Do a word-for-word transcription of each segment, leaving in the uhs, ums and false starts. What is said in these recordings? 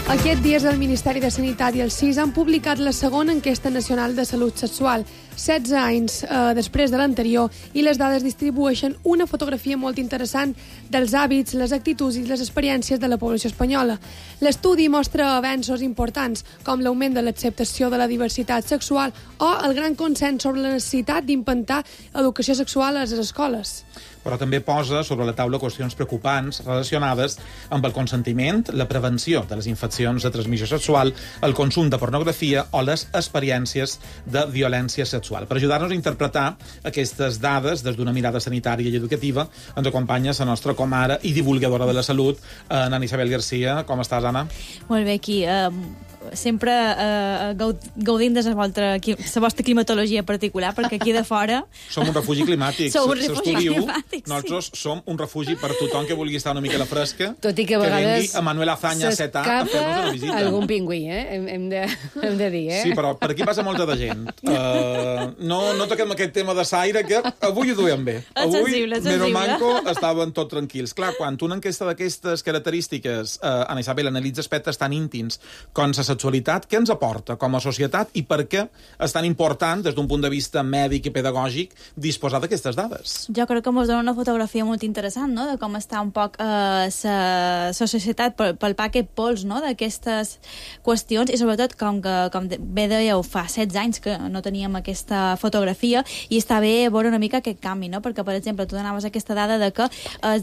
Aquest dies el Ministeri de Sanitat i el C I S han publicat la segona enquesta nacional de salut sexual, setze anys eh, després de l'anterior, i les dades distribueixen una fotografia molt interessant dels hàbits, les actituds i les experiències de la població espanyola. L'estudi mostra avenços importants, com l'augment de l'acceptació de la diversitat sexual o el gran consens sobre la necessitat d'implantar educació sexual a les escoles. Però també posa sobre la taula qüestions preocupants relacionades amb el consentiment, la prevenció de les infeccions de transmissió sexual, el consum de pornografia o les experiències de violència sexual. Per ajudar-nos a interpretar aquestes dades des d'una mirada sanitària i educativa, ens acompanya la nostra comare i divulgadora de la salut, Anna Isabel Garcia. Com estàs, Anna? Molt bé, aquí. Um, sempre uh, gaudint de la vostra, la vostra climatologia particular, perquè aquí de fora... Som un refugi climàtic. Som un refugi climàtic, sí. Nosaltres som un refugi per tothom que vulgui estar una mica a la fresca. Tot i que a vegades... Que vengui a Manuel Azaña a set a a fer-nos una visita. Algun pingüí, eh? Hem, hem, de, hem de dir, eh? Sí, però per aquí passa molta de gent. Uh, no, no toquem aquest tema de Saire, que avui ho duem bé. És avui, sensible, és Mero sensible. Manco, estaven tots tranquils. Clar, quan una enquesta d'aquestes característiques, uh, Anna Isabel, analitza aspectes tan íntims com la sexualitat, què ens aporta com a societat i per què és tan important, des d'un punt de vista mèdic i pedagògic, disposar d'aquestes dades? Jo crec que ens dona una fotografia molt interessant, no?, de com està un poc la eh, societat, palpar aquest pols, no?, d'aquestes qüestions, i sobretot, com que com bé dèieu, fa setze anys que no teníem aquesta fotografia, i està bé veure una mica aquest canvi, no?, perquè, per exemple, tu donaves aquesta dada de que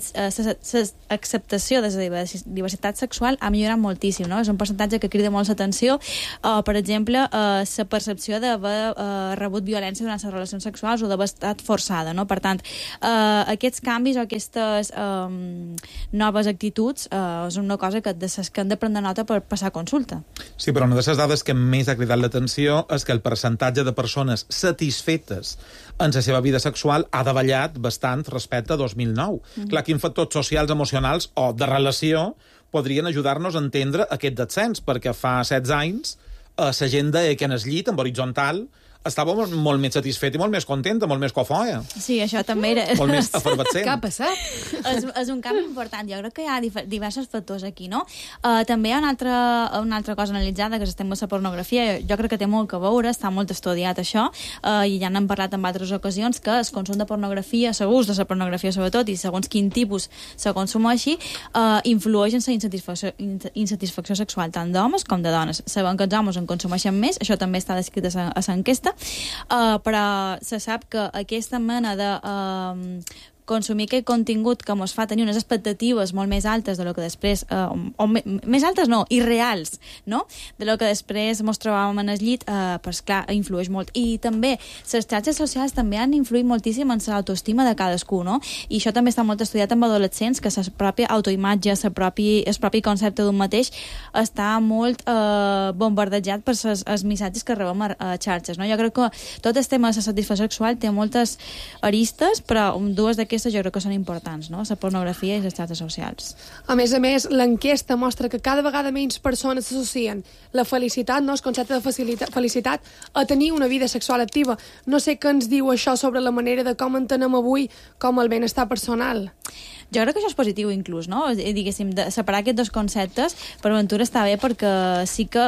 l'acceptació de la diversitat sexual ha millorat moltíssim, no?, és un percentatge que crida molt l'atenció. Uh, per exemple, uh, la percepció d'haver uh, rebut violència durant les relacions sexuals o d'haver estat forçada, no? Per tant, uh, aquests canvis o aquestes um, noves actituds uh, és una cosa que, de ses que han de prendre nota per passar consulta. Sí, però una de les dades que més ha cridat l'atenció és que el percentatge de persones satisfetes en la seva vida sexual ha davallat bastant respecte a dos mil nou. Mm-hmm. Clar, quins factors socials, emocionals o de relació podrien ajudar-nos a entendre aquest descens, perquè fa setze anys eh, la gent deia que en el llit, en horitzontal, estava molt, molt més satisfeta i molt més contenta, molt més cofoia. Sí, això també era... Molt més efervescent. Què ha passat? és, és un canvi important. Jo crec que hi ha diversos factors aquí, no? Uh, també hi ha una altra, una altra cosa analitzada, que és el tema de la pornografia. Jo crec que té molt que veure, està molt estudiat això, uh, i ja n'hem parlat en altres ocasions, que el consum de pornografia, l'ús de la pornografia sobretot, i segons quin tipus se consumeixi, uh, influeix en la insatisfacció, insatisfacció sexual tant d'homes com de dones. Sabem que els homes en consumeixen més, això també està descrit a l'enquesta. Uh, però se sap que aquesta mena de uh, consumir aquest contingut que ens fa tenir unes expectatives molt més altes de lo que després, uh, o me, més altes no, irreals, no?, de lo que després ens trobàvem en el llit, uh, pues clar, influeix molt. I també les xarxes socials també han influït moltíssim en l'autoestima de cadascú, no?, i això també està molt estudiat amb adolescents, que la pròpia autoimatge, el propi, el propi concepte d'un mateix està molt uh, bombardejat per els missatges que rebem a, a xarxes, no? Jo crec que tot el tema de la satisfacció sexual té moltes aristes, però dues d'aquestes jo crec que són importants, no?, la pornografia i les xarxes socials. A més a més, l'enquesta mostra que cada vegada menys persones s'associen la felicitat, no?, el concepte de felicitat, felicitat a tenir una vida sexual activa. No sé què ens diu això sobre la manera de com entenem avui com el benestar personal. Jo crec que això és positiu, inclús, no?, diguéssim, de separar aquests dos conceptes, per aventura està bé, perquè sí que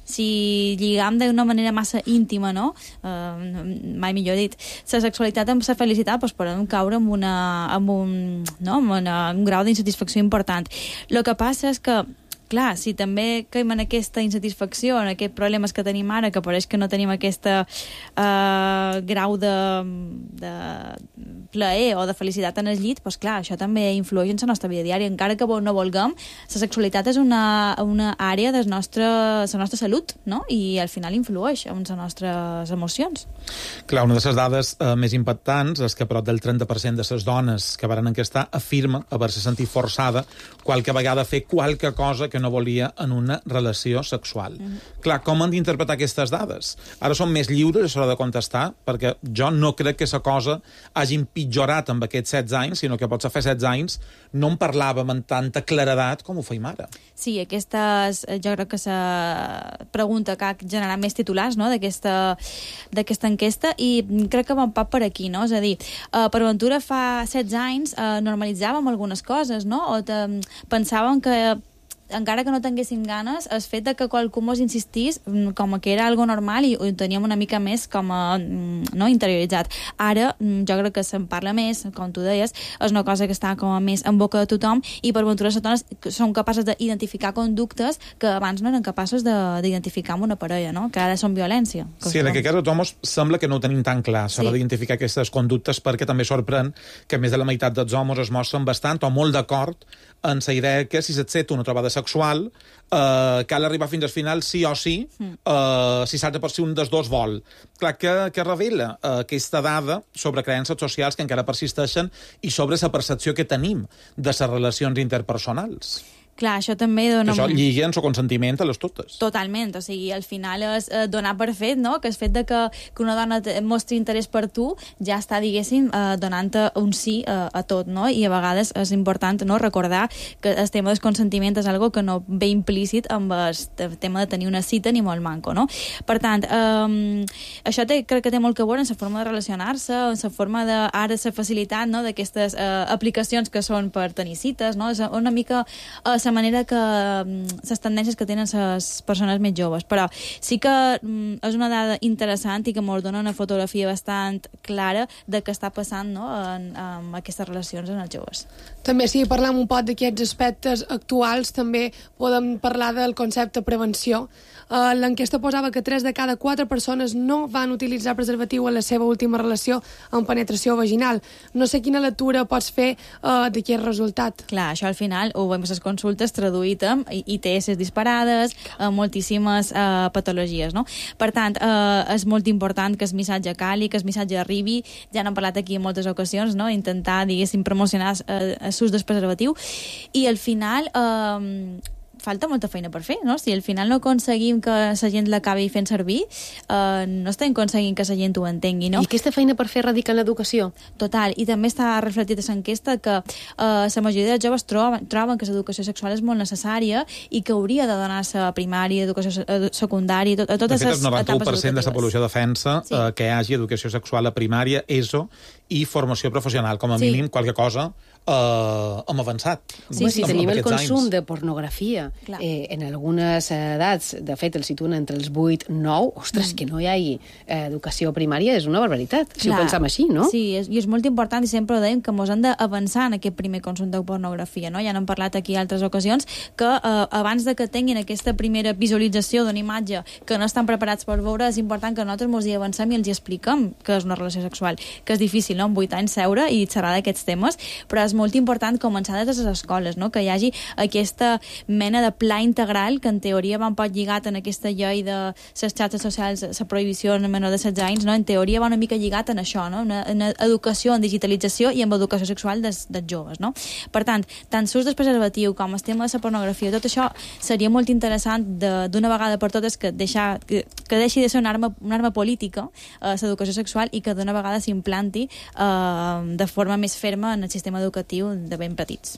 si lligam d'una manera massa íntima, no?, uh, mai millor dit, la sexualitat amb la felicitat, doncs podem caure amb, una, amb, un, no? amb una, un grau d'insatisfacció important. El que passa és que, clar, si també caiem en aquesta insatisfacció, en aquests problemes que tenim ara, que pareix que no tenim aquesta uh, grau de, de plaer o de felicitat en el llit, doncs clar, això també influeix en la nostra vida diària. Encara que no vulguem, la sexualitat és una, una àrea de la nostra, la nostra salut, no?, i al final influeix en les nostres emocions. Clar, una de les dades eh, més impactants és que prop del trenta per cent de les dones que van enquestar afirma haver-se sentit forçada qualque vegada a fer qualque cosa que no volia en una relació sexual. Mm-hmm. Clar, com han d'interpretar aquestes dades? Ara som més lliures a l'hora de contestar, perquè jo no crec que la cosa hagi empitjorat amb aquests setze anys, sinó que potser fa setze anys no en parlàvem amb tanta claredat com ho feim ara. Sí, aquesta és, jo crec que la pregunta que ha generat més titulars, no?, d'aquesta d'aquesta enquesta, i crec que va un poc per aquí, no? És a dir, uh, per aventura fa setze anys uh, normalitzàvem algunes coses, no?, o te, pensàvem que encara que no tinguéssim ganes, el fet de que qualcú mos insistís com que era algo normal i ho teníem una mica més com a, no, interioritzat. Ara, jo crec que se'n parla més, com tu deies, és una cosa que està com a més en boca de tothom i per ventura les dones són capaces d'identificar conductes que abans no eren capaces d'identificar amb una parella, no? Que ara són violència. Sí, en aquest cas, a homes sembla que no ho tenim tan clar, s'ha sí. d'identificar aquestes conductes, perquè també sorprèn que més de la meitat dels homes es mostren bastant o molt d'acord en la idea que si s'accepta una trobada sexual eh, cal arribar fins al final sí o sí, eh, si s'ha de per si un dels dos vol. Clar, que, que revela eh, aquesta dada sobre creences socials que encara persisteixen i sobre la percepció que tenim de les relacions interpersonals. Clar, això també dona... Això lliga en el consentiment a les totes. Totalment, o sigui, al final és eh, donar per fet, no?, que el fet de que, que una dona mostri interès per tu ja està, diguéssim, eh, donant-te un sí eh, a tot, no?, i a vegades és important, no?, recordar que el tema del consentiment és algo que no ve implícit amb el tema de tenir una cita ni molt manco, no? Per tant, eh, això té, crec que té molt que veure en la forma de relacionar-se, en la forma de, ara, la facilitat, no?, d'aquestes eh, aplicacions que són per tenir cites, no?, és una mica... Eh, la manera que les tendències que tenen les persones més joves, però sí que mm, és una dada interessant i que ens dona una fotografia bastant clara de què està passant, no?, en, en aquestes relacions en els joves. També, si parlem un poc d'aquests aspectes actuals, també podem parlar del concepte prevenció. Uh, L'enquesta posava que tres de cada quatre persones no van utilitzar preservatiu en la seva última relació amb penetració vaginal. No sé quina lectura pots fer uh, d'aquest resultat. Clar, això al final ho veiem a les consultes traduït amb I T S disparades, uh, moltíssimes uh, patologies, no? Per tant, uh, és molt important que el missatge cali, que el missatge arribi, ja n'hem parlat aquí en moltes ocasions, no?, intentar, diguéssim, promocionar uh, l'ús del preservatiu, i al final... Uh, falta molta feina per fer, no? Si al final no aconseguim que la gent l'acabi fent servir, eh, no estem aconseguint que la gent ho entengui, no? I aquesta feina per fer radica en l'educació? Total, i també està reflectit a l'enquesta que eh, la majoria dels joves troben, troben que l'educació sexual és molt necessària i que hauria de donar-se a primària, educació secundària, a totes les etapes educatives. De fet, el noranta-u per cent de la població defensa sí. eh, que hi hagi educació sexual a primària, E S O, i formació professional, com a sí. mínim, qualque cosa eh, hem avançat. Sí, sí, amb, tenim amb el consum anys. de pornografia eh, en algunes edats, de fet, el situen entre els vuit i nou, ostres, mm. que no hi hagi eh, educació primària és una barbaritat, si Clar. ho pensam així, no? Sí, és, i és molt important, i sempre ho dèiem, que ens hem d'avançar en aquest primer consum de pornografia, no? Ja n'hem parlat aquí en altres ocasions, que eh, abans de que tinguin aquesta primera visualització d'una imatge que no estan preparats per veure, és important que nosaltres ens hi avancem i els hi expliquem que és una relació sexual, que és difícil, no?, amb vuit anys seure i xerrar d'aquests temes, però és molt important començar des de les escoles, no?, que hi hagi aquesta mena de pla integral que en teoria van pot lligat en aquesta llei de les xarxes socials, la prohibició en menor de setze anys, no?, en teoria va una mica lligat en això, no?, en, en educació, en digitalització i en educació sexual dels, dels joves, no? Per tant, tant l'ús del preservatiu com el tema de la pornografia, tot això seria molt interessant d'una vegada per totes que, deixar, que, que deixi de ser una arma, una arma política eh, l'educació sexual i que d'una vegada s'implanti eh, de forma més ferma en el sistema educatiu de ben petits.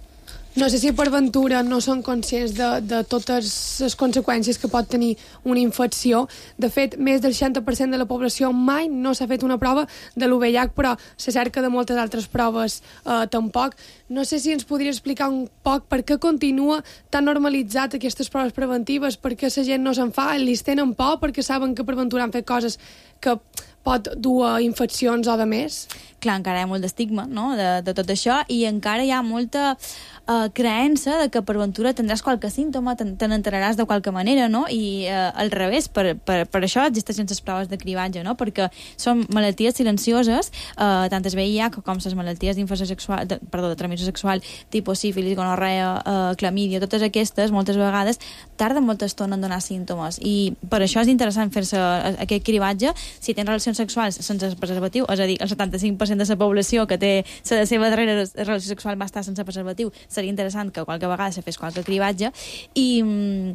No sé si per ventura no són conscients de, de totes les conseqüències que pot tenir una infecció. De fet, més del seixanta per cent de la població mai no s'ha fet una prova de l'U V I H, però se cerca de moltes altres proves eh, tampoc. No sé si ens podria explicar un poc per què continua tan normalitzat aquestes proves preventives, per què la gent no se'n fa, li tenen por, perquè saben que per ventura han fet coses que pot dur a infeccions o de més. Clar, encara hi ha molt d'estigma, no?, de, de tot això, i encara hi ha molta uh, creença de que per ventura tindràs qualque símptoma, te, te n'enteraràs de qualque manera, no?, i uh, al revés, per, per, per això existeixen les proves de cribatge, no?, perquè són malalties silencioses, uh, tant el V I H com les malalties d'infecció sexual, de, perdó, de transmissió sexual, tipus sífilis, gonorrea, uh, clamídia, totes aquestes, moltes vegades, tarden molta estona en donar símptomes, i per això és interessant fer-se aquest cribatge si tens relacions sexuals sense preservatiu, és a dir, el setanta-cinc per cent de la població que té la seva darrera relació sexual va estar sense preservatiu, seria interessant que qualque vegada se fes qualque cribatge, i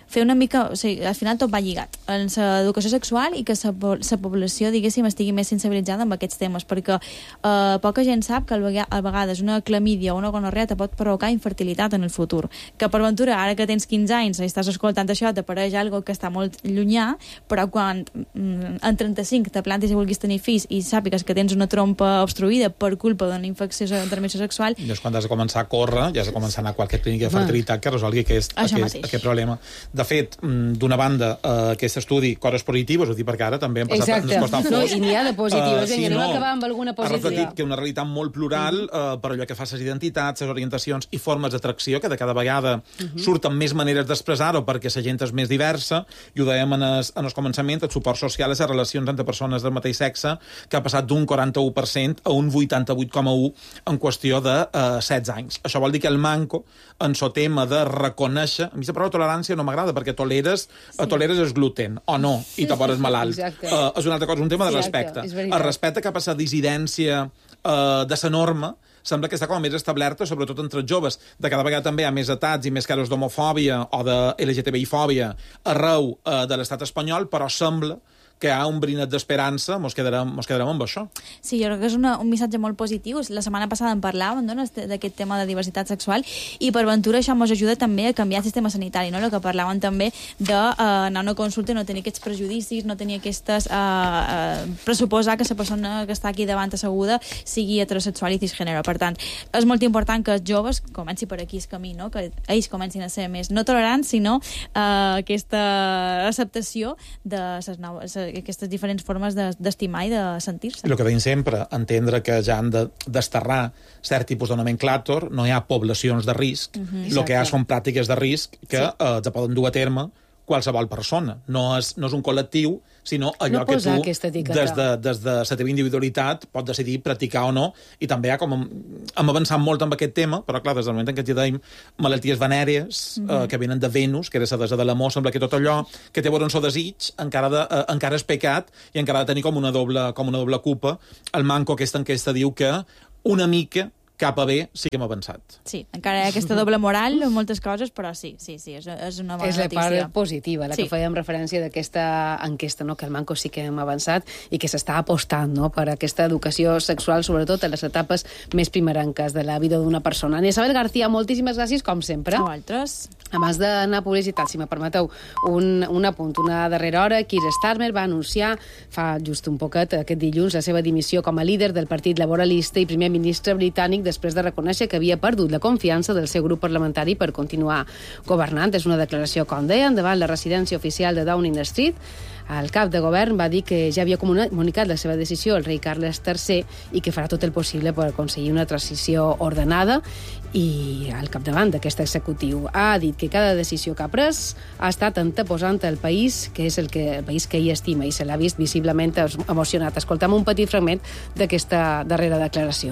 fer una mica... O sigui, al final tot va lligat en l'educació sexual i que la població, diguéssim, estigui més sensibilitzada amb aquests temes, perquè eh, poca gent sap que a vegades una clamídia o una gonorrea te pot provocar infertilitat en el futur. Que per ventura, ara que tens quinze anys i estàs escoltant això, t'apareix algo que està molt llunyà, però quan mm, en trenta-cinc te plantes i vulguis tenir fills i sàpigues que tens una trompa obstruïda per culpa d'una infecció de transmissió sexual... I és quan has de començar a córrer, ja has de començar a anar a qualque clínica de fertilitat que resolgui aquest, aquest, aquest problema. De fet, d'una banda, uh, aquest estudi, coses positives, ho dic perquè ara també hem passat... Exacte. No, i n'hi ha de positives, uh, si anem no, a acabar amb alguna positiva. Ha reflectit que una realitat molt plural, uh, per allò que fa les identitats, les orientacions i formes d'atracció, que de cada vegada uh -huh. surten més maneres d'expressar-ho perquè la gent és més diversa, i ho dèiem en el, en el començament, el suport social és a relacions entre persones del mateix sexe, que ha passat d'un quaranta-u per cent a un vuitanta-vuit coma u en qüestió de uh, setze anys. Això vol dir que el manco, en el tema de reconèixer... A mi la paraula tolerància no m'agrada, perquè toleres, sí. toleres el gluten, o no, i te poses malalt. Uh, és una altra cosa, un tema de respecte. El respecte cap a la dissidència uh, de la norma sembla que està com a més establerta, sobretot entre els joves. De cada vegada també hi ha més atats i més casos d'homofòbia o de L G T B I-fòbia arreu uh, de l'estat espanyol, però sembla que hi ha un brinet d'esperança, mos quedarem, mos quedarem amb això. Sí, jo crec que és una, un missatge molt positiu. La setmana passada en parlàvem, no?, d'aquest tema de diversitat sexual, i per ventura això ens ajuda també a canviar el sistema sanitari, no?, el que parlàvem també d'anar uh, a una consulta i no tenir aquests prejudicis, no tenir aquestes... Uh, uh, pressuposar que la persona que està aquí davant asseguda sigui heterosexual i cisgènere. Per tant, és molt important que els joves comenci per aquí el camí, no?, que ells comencin a ser més no tolerants, sinó uh, aquesta acceptació de les noves... aquestes diferents formes d'estimar i de sentir-se. I el que deim sempre, entendre que ja han de desterrar cert tipus de nomenclàtor, no hi ha poblacions de risc, uh-huh. el que hi ha són pràctiques de risc que sí. eh, se poden dur a terme qualsevol persona. No és, no és un col·lectiu, sinó allò no que tu, des de, des de la teva individualitat, pots decidir practicar o no, i també hi ha com... Hem avançat molt amb aquest tema, però clar, des del moment en què ja dèiem malalties venèries, mm-hmm. eh, que venen de Venus, que era la desa de l'amor, sembla que tot allò que té a veure amb el desig encara, de, eh, encara és pecat i encara ha de tenir com una doble, com una doble culpa. El manco, aquesta enquesta, diu que una mica cap a bé sí que hem avançat. Sí, encara hi ha aquesta doble moral en moltes coses, però sí, sí, sí, és, és una bona és notícia. És la part positiva, la sí. que fèiem referència d'aquesta enquesta, no?, que el manco sí que hem avançat i que s'està apostant, no?, per aquesta educació sexual, sobretot en les etapes més primerenques de la vida d'una persona. Isabel García, moltíssimes gràcies, com sempre. A vosaltres. Abans d'anar a publicitat, si me permeteu, un, un apunt. Una darrera hora, Keir Starmer va anunciar fa just un poquet, aquest dilluns, la seva dimissió com a líder del Partit Laboralista i primer ministre britànic després de reconèixer que havia perdut la confiança del seu grup parlamentari per continuar governant. És una declaració, com deien, davant la residència oficial de Downing Street. El cap de govern va dir que ja havia comunicat la seva decisió al rei Carles tercer i que farà tot el possible per aconseguir una transició ordenada, i al capdavant d'aquest executiu ha dit que cada decisió que ha pres ha estat anteposant el país, que és el, que, el país que ell estima, i se l'ha vist visiblement emocionat. Escoltem un petit fragment d'aquesta darrera declaració.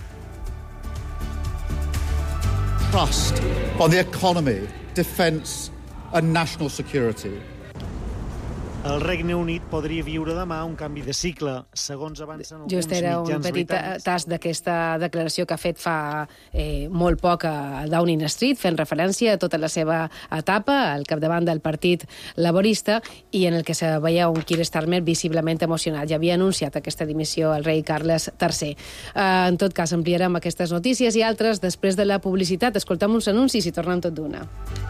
Trust on the economy, defence and national security. El Regne Unit podria viure demà un canvi de cicle, segons avancen alguns Just era un petit britànics. tast d'aquesta declaració que ha fet fa eh, molt poc a Downing Street, fent referència a tota la seva etapa al capdavant del Partit Laborista, i en el que se veia un Keir Starmer visiblement emocionat. Ja havia anunciat aquesta dimissió al rei Carles tercer. Eh, en tot cas, ampliarem aquestes notícies i altres després de la publicitat. Escoltem uns anuncis i tornem tot d'una.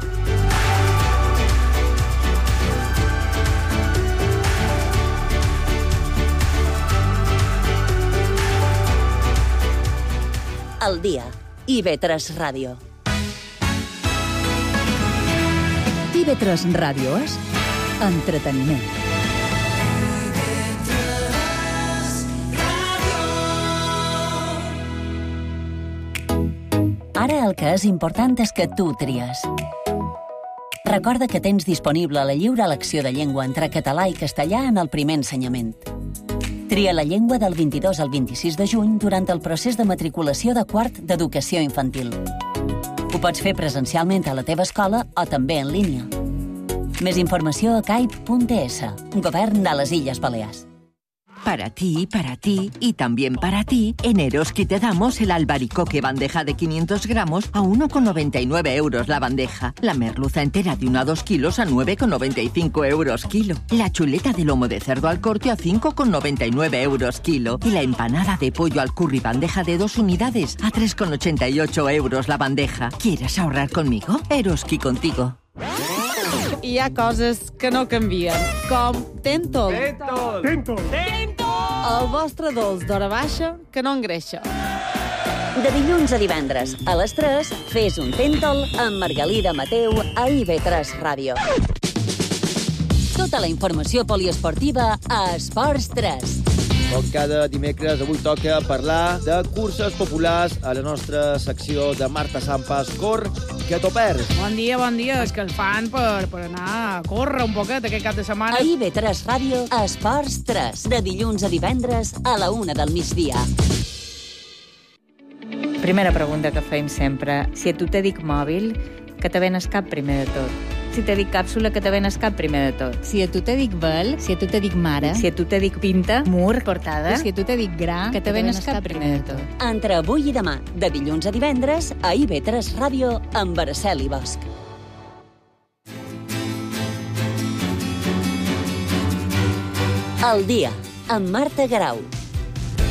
Al dia. I ve tres Ràdio. I ve tres Ràdio és entreteniment. Ara el que és important és que tu tries. Recorda que tens disponible la lliure elecció de llengua entre català i castellà en el primer ensenyament. Tria la llengua del vint-i-dos al vint-i-sis de juny durant el procés de matriculació de quart d'educació infantil. Ho pots fer presencialment a la teva escola o també en línia. Més informació a caip punt es, Govern de les Illes Balears. Para ti, para ti y también para ti, en Eroski te damos el albaricoque bandeja de quinientos gramos a uno con noventa y nueve euros la bandeja. La merluza entera de uno a dos kilos a nueve con noventa y cinco euros kilo. La chuleta de lomo de cerdo al corte a cinco con noventa y nueve euros kilo. Y la empanada de pollo al curry bandeja de dos unidades a tres con ochenta y ocho euros la bandeja. ¿Quieres ahorrar conmigo? Eroski contigo. Hi ha coses que no canvien, com Tentol. Tentol. Tentol. Tentol. El vostre dolç d'hora baixa que no engreixa. De dilluns a divendres, a les tres, fes un Tentol amb Margalida Mateu a I V tres Ràdio. Tota la informació poliesportiva a Esports tres. Com cada dimecres, avui toca parlar de curses populars a la nostra secció de Marta Sampas. Cor, que t'ho perds. Bon dia, bon dia. És que el fan per, per anar a córrer un poquet aquest cap de setmana. A I V tres Ràdio, Esports tres. De dilluns a divendres a la una del migdia. Primera pregunta que fem sempre. Si a tu te dic mòbil, que te venes cap primer de tot. Si te dic càpsula, que te venes cap primer de tot. Si a tu te dic vel, si a tu te dic mare, si a tu te dic pinta, mur, portada, si a tu te dic gra, que te venes cap primer de tot. Entre avui i demà, de dilluns a divendres, a I V tres Ràdio, amb Araceli Bosch. El dia, amb Marta Garau.